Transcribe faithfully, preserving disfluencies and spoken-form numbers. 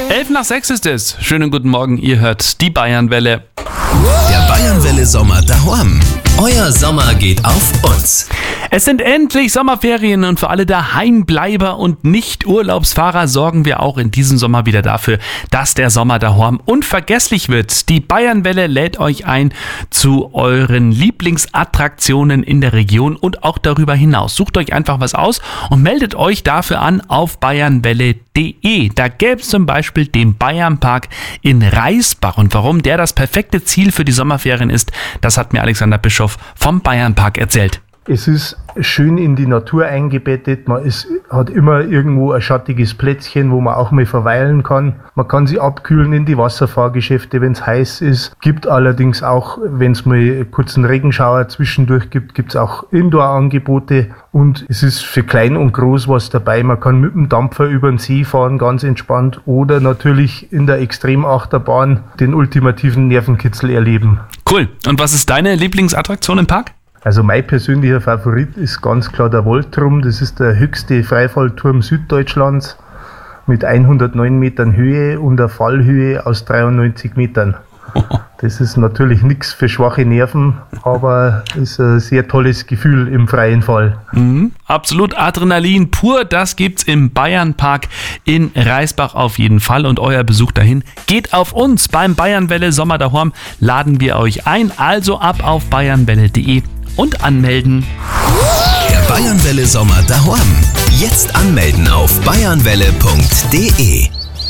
Elf nach sechs ist es. Schönen guten Morgen, ihr hört die Bayernwelle. Der Bayernwelle Sommer daheim. Euer Sommer geht auf uns. Es sind endlich Sommerferien und für alle Daheimbleiber und Nicht-Urlaubsfahrer sorgen wir auch in diesem Sommer wieder dafür, dass der Sommer daheim unvergesslich wird. Die Bayernwelle lädt euch ein zu euren Lieblingsattraktionen in der Region und auch darüber hinaus. Sucht euch einfach was aus und meldet euch dafür an auf bayernwelle punkt de. Da gäbe es zum Beispiel den Bayernpark in Reisbach. Und warum der das perfekte Ziel für die Sommerferien ist, das hat mir Alexander Bischof vom Bayernpark erzählt. Es ist schön in die Natur eingebettet. Man ist, hat immer irgendwo ein schattiges Plätzchen, wo man auch mal verweilen kann. Man kann sich abkühlen in die Wasserfahrgeschäfte, wenn es heiß ist. Gibt allerdings auch, wenn es mal kurz einen Regenschauer zwischendurch gibt, gibt es auch Indoor-Angebote. Und es ist für klein und groß was dabei. Man kann mit dem Dampfer über den See fahren, ganz entspannt. Oder natürlich in der Extremachterbahn den ultimativen Nervenkitzel erleben. Cool. Und was ist deine Lieblingsattraktion im Park? Also mein persönlicher Favorit ist ganz klar der Voltturm. Das ist der höchste Freifallturm Süddeutschlands mit hundertneun Metern Höhe und der Fallhöhe aus dreiundneunzig Metern. Das ist natürlich nichts für schwache Nerven, aber ist ein sehr tolles Gefühl im freien Fall. Mhm. Absolut Adrenalin pur, das gibt's im Bayernpark in Reisbach auf jeden Fall und euer Besuch dahin geht auf uns. Beim Bayernwelle Sommer daheim laden wir euch ein, also ab auf bayernwelle punkt de und anmelden. Der Bayernwelle Sommer daheim. Jetzt anmelden auf bayernwelle punkt de.